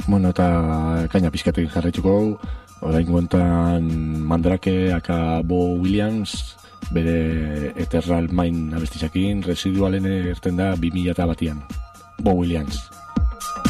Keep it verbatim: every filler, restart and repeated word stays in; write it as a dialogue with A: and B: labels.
A: Bueno, eta kaina pizkatekin jarraituko, orain guentan Mandrake aka Bo Williams, bere Eternal Mind abestizakin, residualen erten da bi mila batian. Bo Williams.